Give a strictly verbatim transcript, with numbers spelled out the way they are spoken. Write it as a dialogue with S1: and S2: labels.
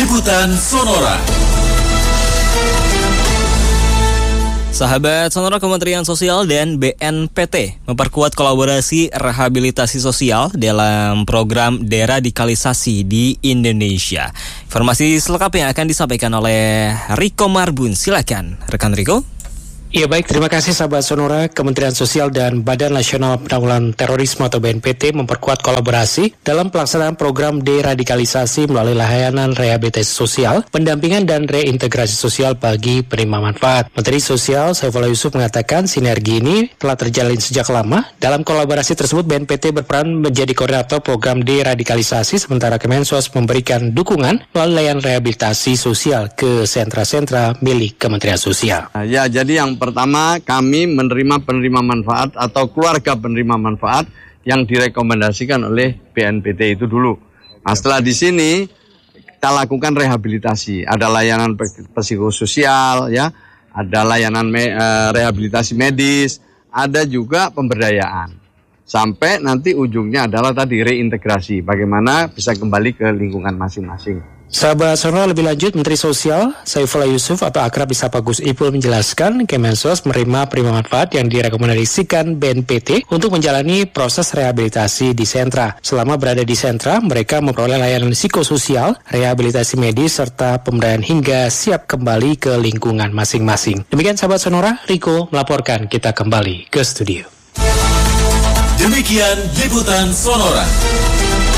S1: Liputan Sonora.
S2: Sahabat Sonora, Kementerian Sosial dan B N P T memperkuat kolaborasi rehabilitasi sosial dalam program deradikalisasi di Indonesia. Informasi selengkapnya akan disampaikan oleh Riko Marbun. Silakan, rekan Riko.
S3: Ya baik, terima kasih sahabat Sonora. Kementerian Sosial dan Badan Nasional Penanggulangan Terorisme atau B N P T memperkuat kolaborasi dalam pelaksanaan program deradikalisasi melalui layanan rehabilitasi sosial, pendampingan dan reintegrasi sosial bagi penerima manfaat. Menteri Sosial Saifullah Yusuf mengatakan sinergi ini telah terjalin sejak lama. Dalam kolaborasi tersebut, B N P T berperan menjadi koordinator program deradikalisasi, sementara Kemensos memberikan dukungan melalui layanan rehabilitasi sosial ke sentra-sentra milik Kementerian Sosial.
S4: Ya, jadi yang pertama, kami menerima penerima manfaat atau keluarga penerima manfaat yang direkomendasikan oleh B N P T itu dulu. Nah, setelah di sini kita lakukan rehabilitasi, ada layanan psikososial, ya, ada layanan me, uh, rehabilitasi medis, ada juga pemberdayaan. Sampai nanti ujungnya adalah tadi reintegrasi, bagaimana bisa kembali ke lingkungan masing-masing.
S3: Sahabat Sonora, lebih lanjut, Menteri Sosial Saifullah Yusuf atau akrab disapa Gus Ipul menjelaskan Kemensos menerima penerima manfaat yang direkomendasikan B N P T untuk menjalani proses rehabilitasi di sentra. Selama berada di sentra, mereka memperoleh layanan psikososial, rehabilitasi medis, serta pemberdayaan hingga siap kembali ke lingkungan masing-masing. Demikian sahabat Sonora, Riko melaporkan, kita kembali ke studio.
S1: Demikian Liputan Sonora.